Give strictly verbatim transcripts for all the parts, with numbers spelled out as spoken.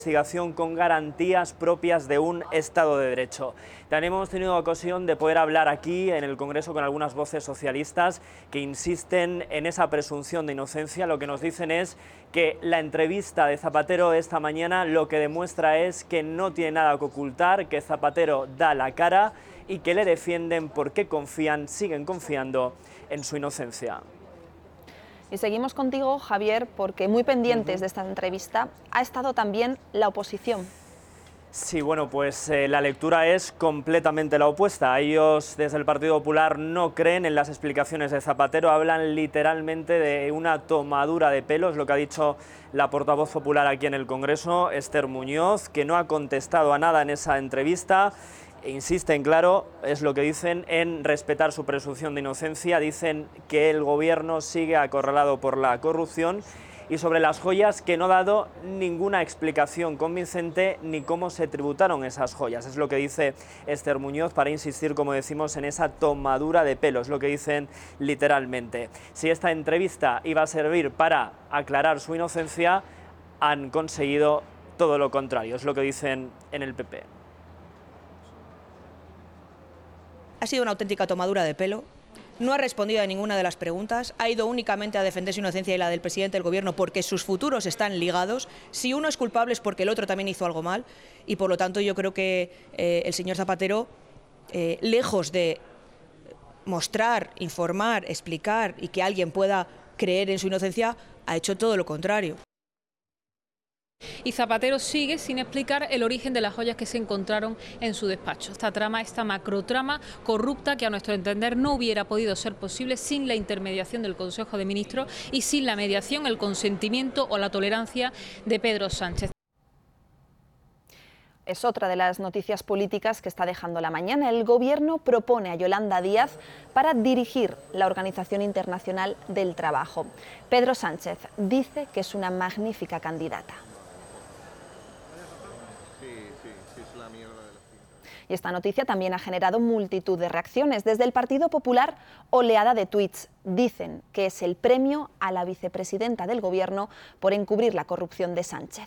Investigación con garantías propias de un Estado de Derecho. También hemos tenido ocasión de poder hablar aquí en el Congreso con algunas voces socialistas que insisten en esa presunción de inocencia. Lo que nos dicen es que la entrevista de Zapatero de esta mañana lo que demuestra es que no tiene nada que ocultar, que Zapatero da la cara y que le defienden porque confían, siguen confiando en su inocencia. Y seguimos contigo, Javier, porque muy pendientes de esta entrevista ha estado también la oposición. Sí, bueno, pues eh, la lectura es completamente la opuesta. Ellos desde el Partido Popular no creen en las explicaciones de Zapatero, hablan literalmente de una tomadura de pelo, es lo que ha dicho la portavoz popular aquí en el Congreso, Esther Muñoz, que no ha contestado a nada en esa entrevista. Insisten, claro, es lo que dicen, en respetar su presunción de inocencia. Dicen que el gobierno sigue acorralado por la corrupción y sobre las joyas que no ha dado ninguna explicación convincente ni cómo se tributaron esas joyas. Es lo que dice Esther Muñoz para insistir, como decimos, en esa tomadura de pelo, es lo que dicen literalmente. Si esta entrevista iba a servir para aclarar su inocencia, han conseguido todo lo contrario, es lo que dicen en el P P. Ha sido una auténtica tomadura de pelo, no ha respondido a ninguna de las preguntas, ha ido únicamente a defender su inocencia y la del presidente del gobierno porque sus futuros están ligados. Si uno es culpable es porque el otro también hizo algo mal y por lo tanto yo creo que eh, el señor Zapatero, eh, lejos de mostrar, informar, explicar y que alguien pueda creer en su inocencia, ha hecho todo lo contrario. Y Zapatero sigue sin explicar el origen de las joyas que se encontraron en su despacho. Esta trama, esta macrotrama corrupta que a nuestro entender no hubiera podido ser posible sin la intermediación del Consejo de Ministros y sin la mediación, el consentimiento o la tolerancia de Pedro Sánchez. Es otra de las noticias políticas que está dejando la mañana. El Gobierno propone a Yolanda Díaz para dirigir la Organización Internacional del Trabajo. Pedro Sánchez dice que es una magnífica candidata. Y esta noticia también ha generado multitud de reacciones. Desde el Partido Popular, oleada de tuits. Dicen que es el premio a la vicepresidenta del Gobierno por encubrir la corrupción de Sánchez.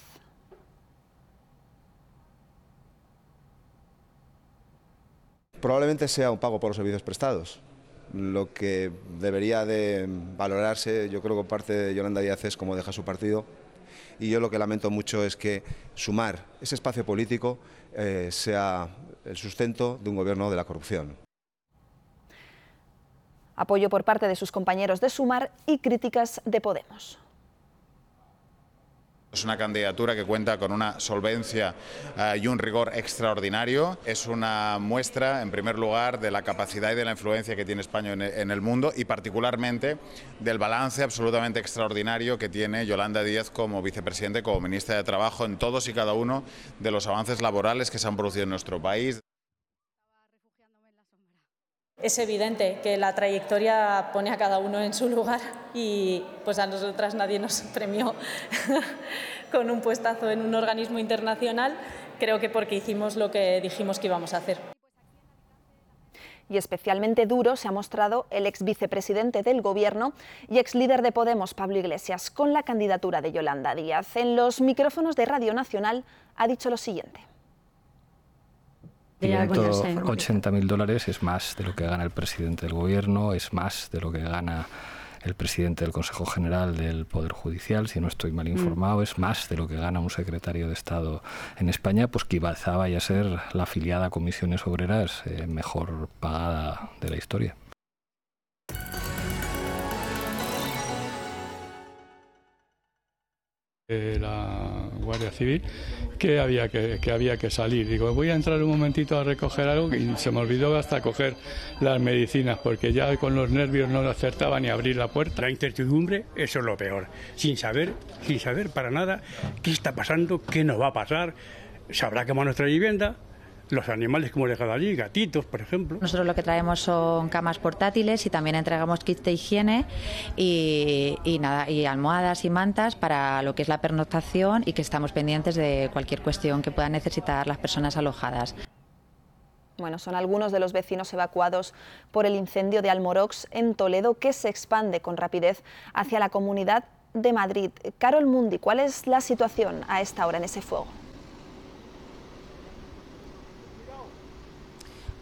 Probablemente sea un pago por los servicios prestados. Lo que debería de valorarse, yo creo que parte de Yolanda Díaz es cómo deja su partido. Y yo lo que lamento mucho es que Sumar, ese espacio político, eh, sea el sustento de un gobierno de la corrupción. Apoyo por parte de sus compañeros de Sumar y críticas de Podemos. Es una candidatura que cuenta con una solvencia uh, y un rigor extraordinario. Es una muestra, en primer lugar, de la capacidad y de la influencia que tiene España en, en el mundo y particularmente del balance absolutamente extraordinario que tiene Yolanda Díaz como vicepresidente, como ministra de Trabajo en todos y cada uno de los avances laborales que se han producido en nuestro país. Es evidente que la trayectoria pone a cada uno en su lugar y pues a nosotras nadie nos premió con un puestazo en un organismo internacional, creo que porque hicimos lo que dijimos que íbamos a hacer. Y especialmente duro se ha mostrado el ex vicepresidente del Gobierno y ex líder de Podemos, Pablo Iglesias, con la candidatura de Yolanda Díaz. En los micrófonos de Radio Nacional ha dicho lo siguiente. ciento ochenta mil dólares es más de lo que gana el presidente del Gobierno, es más de lo que gana el presidente del Consejo General del Poder Judicial, si no estoy mal informado, es más de lo que gana un secretario de Estado en España, pues quizá vaya a ser la afiliada a Comisiones Obreras eh, mejor pagada de la historia. La Guardia Civil que había que, que había que salir. Digo, voy a entrar un momentito a recoger algo y se me olvidó hasta coger las medicinas porque ya con los nervios no acertaba ni abrir la puerta. La incertidumbre, eso es lo peor. Sin saber, sin saber para nada qué está pasando, qué nos va a pasar. Se habrá quemado nuestra vivienda. Los animales que hemos dejado allí, gatitos, por ejemplo. Nosotros lo que traemos son camas portátiles y también entregamos kits de higiene y, y, nada, y almohadas y mantas para lo que es la pernoctación y que estamos pendientes de cualquier cuestión que puedan necesitar las personas alojadas. Bueno, son algunos de los vecinos evacuados por el incendio de Almorox en Toledo, que se expande con rapidez hacia la Comunidad de Madrid. Carol Mundi, ¿cuál es la situación a esta hora en ese fuego?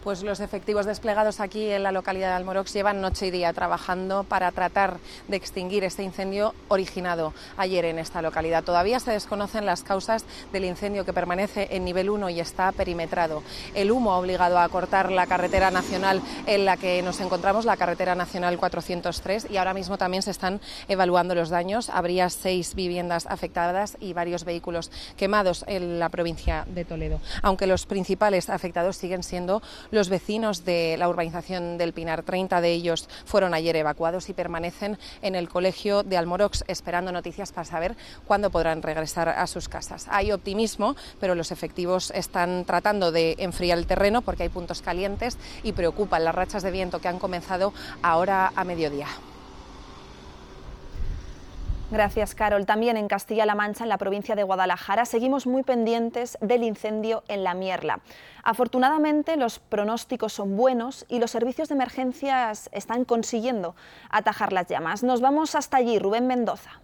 Pues los efectivos desplegados aquí en la localidad de Almorox llevan noche y día trabajando para tratar de extinguir este incendio originado ayer en esta localidad. Todavía se desconocen las causas del incendio, que permanece en nivel uno y está perimetrado. El humo ha obligado a cortar la carretera nacional en la que nos encontramos, la carretera nacional cuatrocientos tres, y ahora mismo también se están evaluando los daños. Habría seis viviendas afectadas y varios vehículos quemados en la provincia de Toledo, aunque los principales afectados siguen siendo los vecinos de la urbanización del Pinar. treinta de ellos fueron ayer evacuados y permanecen en el colegio de Almorox esperando noticias para saber cuándo podrán regresar a sus casas. Hay optimismo, pero los efectivos están tratando de enfriar el terreno porque hay puntos calientes y preocupan las rachas de viento que han comenzado ahora a mediodía. Gracias, Carol. También en Castilla-La Mancha, en la provincia de Guadalajara, seguimos muy pendientes del incendio en La Mierla. Afortunadamente, los pronósticos son buenos y los servicios de emergencias están consiguiendo atajar las llamas. Nos vamos hasta allí, Rubén Mendoza.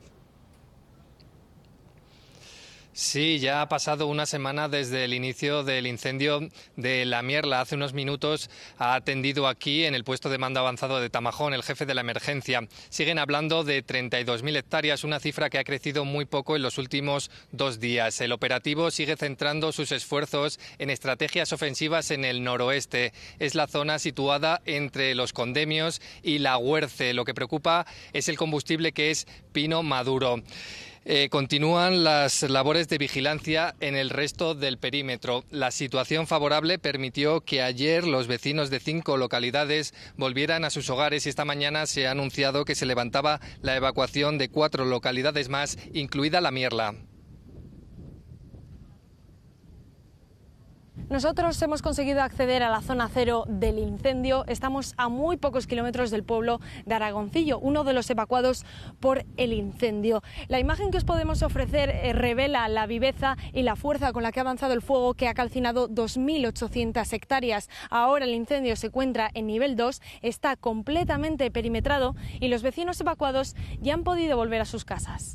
Sí, ya ha pasado una semana desde el inicio del incendio de La Mierla. Hace unos minutos ha atendido aquí en el puesto de mando avanzado de Tamajón el jefe de la emergencia. Siguen hablando de treinta y dos mil hectáreas, una cifra que ha crecido muy poco en los últimos dos días. El operativo sigue centrando sus esfuerzos en estrategias ofensivas en el noroeste. Es la zona situada entre los Condemios y la Huerce. Lo que preocupa es el combustible, que es pino maduro. Eh, continúan las labores de vigilancia en el resto del perímetro. La situación favorable permitió que ayer los vecinos de cinco localidades volvieran a sus hogares y esta mañana se ha anunciado que se levantaba la evacuación de cuatro localidades más, incluida La Mierla. Nosotros hemos conseguido acceder a la zona cero del incendio. Estamos a muy pocos kilómetros del pueblo de Aragoncillo, uno de los evacuados por el incendio. La imagen que os podemos ofrecer eh, revela la viveza y la fuerza con la que ha avanzado el fuego, que ha calcinado dos mil ochocientas hectáreas. Ahora el incendio se encuentra en nivel dos, está completamente perimetrado y los vecinos evacuados ya han podido volver a sus casas.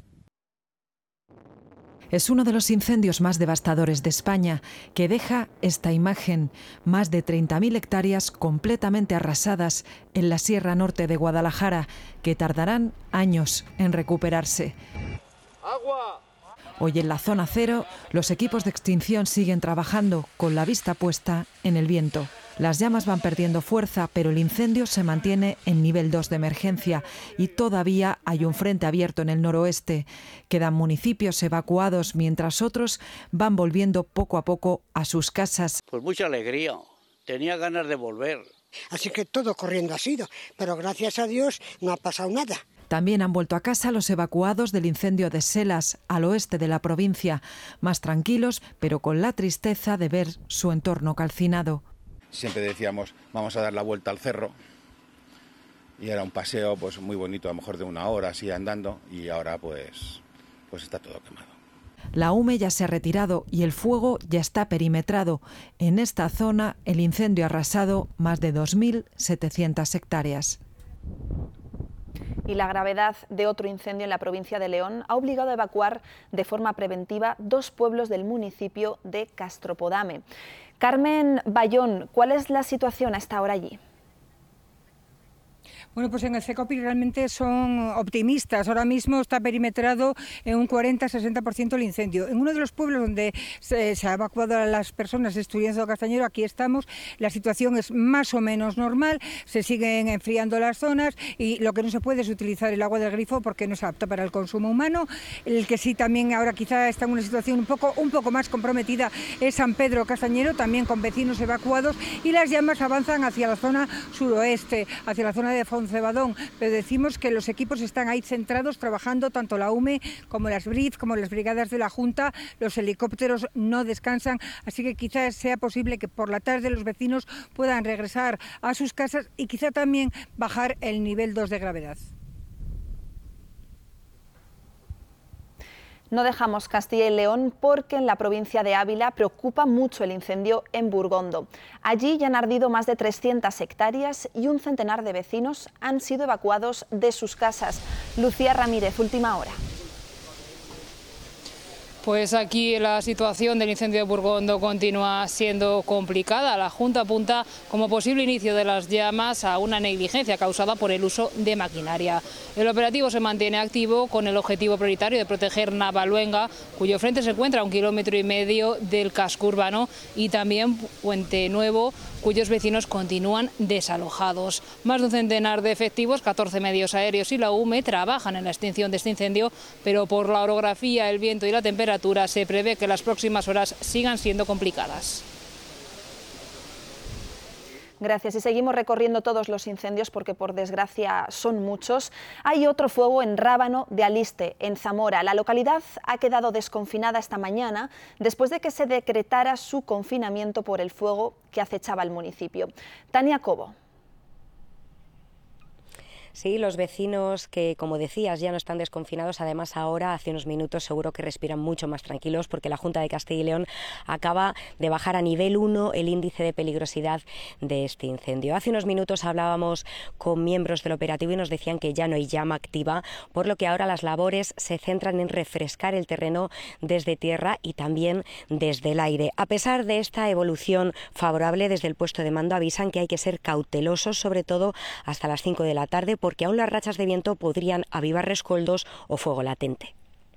Es uno de los incendios más devastadores de España, que deja esta imagen: más de treinta mil hectáreas completamente arrasadas en la Sierra Norte de Guadalajara, que tardarán años en recuperarse. ¡Agua! Hoy en la zona cero, los equipos de extinción siguen trabajando con la vista puesta en el viento. Las llamas van perdiendo fuerza, pero el incendio se mantiene en nivel dos de emergencia y todavía hay un frente abierto en el noroeste. Quedan municipios evacuados mientras otros van volviendo poco a poco a sus casas. Pues mucha alegría, tenía ganas de volver. Así que todo corriendo ha sido, pero gracias a Dios no ha pasado nada. También han vuelto a casa los evacuados del incendio de Selas, al oeste de la provincia, más tranquilos, pero con la tristeza de ver su entorno calcinado. Siempre decíamos, vamos a dar la vuelta al cerro, y era un paseo pues muy bonito, a lo mejor de una hora así andando, y ahora pues, pues está todo quemado. La hume ya se ha retirado y el fuego ya está perimetrado. En esta zona el incendio ha arrasado más de dos mil setecientas hectáreas. Y la gravedad de otro incendio en la provincia de León ha obligado a evacuar de forma preventiva dos pueblos del municipio de Castropodame. Carmen Bayón, ¿cuál es la situación a esta hora allí? Bueno, pues en el CECOPI realmente son optimistas. Ahora mismo está perimetrado en un cuarenta a sesenta por ciento el incendio. En uno de los pueblos donde se, se ha evacuado a las personas, Esturienzo de Castañero, aquí estamos, la situación es más o menos normal, se siguen enfriando las zonas y lo que no se puede es utilizar el agua del grifo porque no es apta para el consumo humano. El que sí también ahora quizá está en una situación un poco, un poco más comprometida es San Pedro Castañero, también con vecinos evacuados, y las llamas avanzan hacia la zona suroeste, hacia la zona de Foncebadón, pero decimos que los equipos están ahí centrados, trabajando tanto la U M E como las B R I F, como las brigadas de la Junta. Los helicópteros no descansan, así que quizás sea posible que por la tarde los vecinos puedan regresar a sus casas y quizá también bajar el nivel dos de gravedad. No dejamos Castilla y León porque en la provincia de Ávila preocupa mucho el incendio en Burgondo. Allí ya han ardido más de trescientas hectáreas y un centenar de vecinos han sido evacuados de sus casas. Lucía Ramírez, última hora. Pues aquí la situación del incendio de Burgondo continúa siendo complicada. La Junta apunta como posible inicio de las llamas a una negligencia causada por el uso de maquinaria. El operativo se mantiene activo con el objetivo prioritario de proteger Navaluenga, cuyo frente se encuentra a un kilómetro y medio del casco urbano, y también Puente Nuevo, cuyos vecinos continúan desalojados. Más de un centenar de efectivos, catorce medios aéreos y la U M E trabajan en la extinción de este incendio, pero por la orografía, el viento y la temperatura se prevé que las próximas horas sigan siendo complicadas. Gracias. Y seguimos recorriendo todos los incendios porque, por desgracia, son muchos. Hay otro fuego en Rábano de Aliste, en Zamora. La localidad ha quedado desconfinada esta mañana después de que se decretara su confinamiento por el fuego que acechaba el municipio. Tania Cobo. Sí, los vecinos que, como decías, ya no están desconfinados, además ahora, hace unos minutos, seguro que respiran mucho más tranquilos porque la Junta de Castilla y León acaba de bajar a nivel uno el índice de peligrosidad de este incendio. Hace unos minutos hablábamos con miembros del operativo y nos decían que ya no hay llama activa, por lo que ahora las labores se centran en refrescar el terreno desde tierra y también desde el aire. A pesar de esta evolución favorable, desde el puesto de mando avisan que hay que ser cautelosos, sobre todo hasta las cinco de la tarde, porque aún las rachas de viento podrían avivar rescoldos o fuego latente.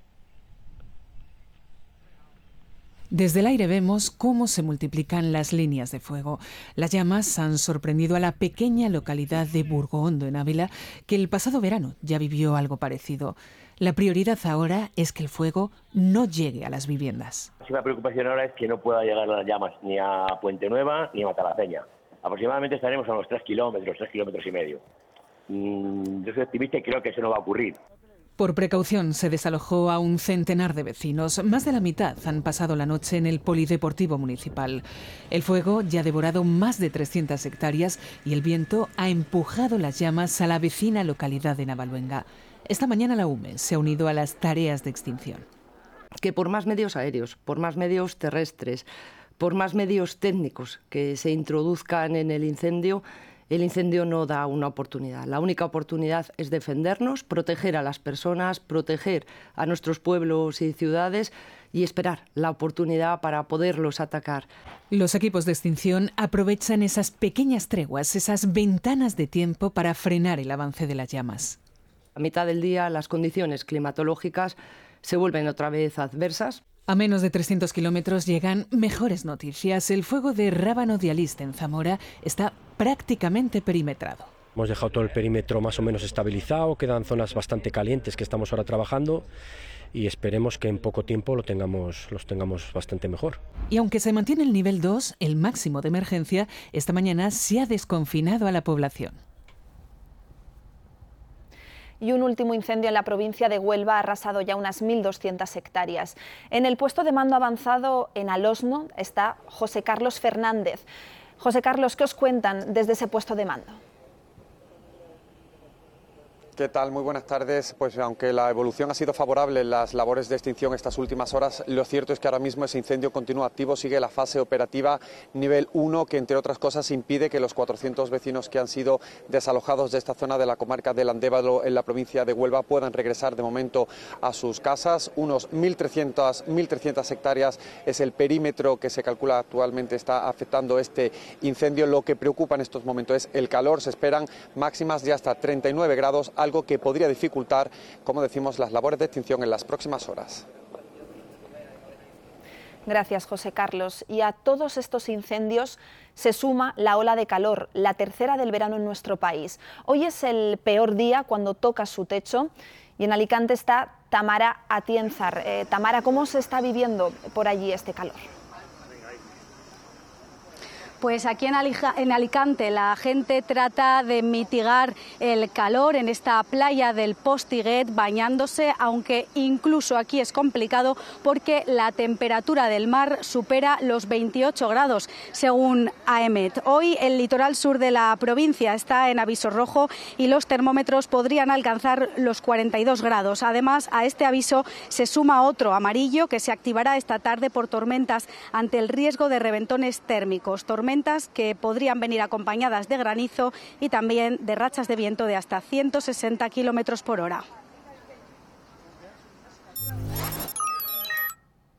Desde el aire vemos cómo se multiplican las líneas de fuego. Las llamas han sorprendido a la pequeña localidad de Burgondo, en Ávila, que el pasado verano ya vivió algo parecido. La prioridad ahora es que el fuego no llegue a las viviendas. La máxima preocupación ahora es que no pueda llegar las llamas ni a Puente Nueva ni a Matalaceña. Aproximadamente estaremos a unos tres kilómetros, tres kilómetros y medio. Yo soy optimista y creo que eso no va a ocurrir. Por precaución se desalojó a un centenar de vecinos. Más de la mitad han pasado la noche en el polideportivo municipal. El fuego ya ha devorado más de trescientas hectáreas y el viento ha empujado las llamas a la vecina localidad de Navaluenga. Esta mañana la U M E se ha unido a las tareas de extinción. Que por más medios aéreos, por más medios terrestres, por más medios técnicos que se introduzcan en el incendio, el incendio no da una oportunidad. La única oportunidad es defendernos, proteger a las personas, proteger a nuestros pueblos y ciudades y esperar la oportunidad para poderlos atacar. Los equipos de extinción aprovechan esas pequeñas treguas, esas ventanas de tiempo para frenar el avance de las llamas. A mitad del día las condiciones climatológicas se vuelven otra vez adversas. A menos de trescientos kilómetros llegan mejores noticias. El fuego de Rábano de Aliste, en Zamora, está prácticamente perimetrado. Hemos dejado todo el perímetro más o menos estabilizado, quedan zonas bastante calientes que estamos ahora trabajando y esperemos que en poco tiempo lo tengamos, los tengamos bastante mejor. Y aunque se mantiene el nivel dos, el máximo de emergencia, esta mañana se ha desconfinado a la población. Y un último incendio en la provincia de Huelva ha arrasado ya unas mil doscientas hectáreas. En el puesto de mando avanzado en Alosno está José Carlos Fernández. José Carlos, ¿qué os cuentan desde ese puesto de mando? ¿Qué tal? Muy buenas tardes. Pues aunque la evolución ha sido favorable en las labores de extinción estas últimas horas, lo cierto es que ahora mismo ese incendio continúa activo, sigue la fase operativa nivel uno, que entre otras cosas impide que los cuatrocientos vecinos que han sido desalojados de esta zona de la comarca del Andévalo en la provincia de Huelva puedan regresar de momento a sus casas. Unos mil trescientas hectáreas es el perímetro que se calcula actualmente está afectando este incendio. Lo que preocupa en estos momentos es el calor. Se esperan máximas de hasta treinta y nueve grados, algo que podría dificultar, como decimos, las labores de extinción en las próximas horas. Gracias, José Carlos. Y a todos estos incendios se suma la ola de calor, la tercera del verano en nuestro país. Hoy es el peor día cuando toca su techo y en Alicante está Tamara Atienzar. Eh, Tamara, ¿cómo se está viviendo por allí este calor? Pues aquí en, Alija, en Alicante la gente trata de mitigar el calor en esta playa del Postiguet bañándose, aunque incluso aquí es complicado porque la temperatura del mar supera los veintiocho grados, según AEMET. Hoy el litoral sur de la provincia está en aviso rojo y los termómetros podrían alcanzar los cuarenta y dos grados. Además, a este aviso se suma otro amarillo que se activará esta tarde por tormentas ante el riesgo de reventones térmicos. Tormentas que podrían venir acompañadas de granizo y también de rachas de viento de hasta ciento sesenta kilómetros por hora.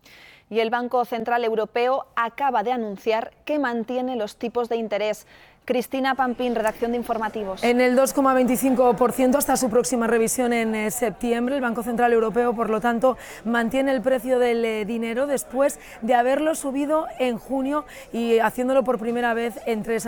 Y el Banco Central Europeo acaba de anunciar que mantiene los tipos de interés. Cristina Pampín, redacción de Informativos. En el dos coma veinticinco por ciento hasta su próxima revisión en eh, septiembre. El Banco Central Europeo, por lo tanto, mantiene el precio del eh, dinero después de haberlo subido en junio y haciéndolo por primera vez en tres años.